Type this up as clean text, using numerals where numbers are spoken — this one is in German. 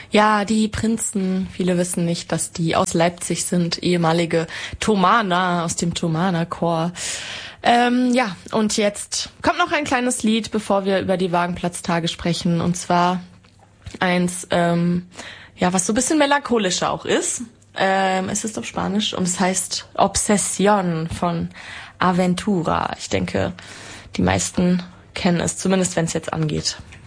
Ja, die Prinzen, viele wissen nicht, dass die aus Leipzig sind, ehemalige Thomaner aus dem Thomaner-Chor. Ja, und jetzt kommt noch ein kleines Lied, bevor wir über die Wagenplatztage sprechen. Und zwar eins, was so ein bisschen melancholischer auch ist. Es ist auf Spanisch und es heißt Obsesión von Aventura. Ich denke, die meisten kennen es, zumindest wenn es jetzt angeht.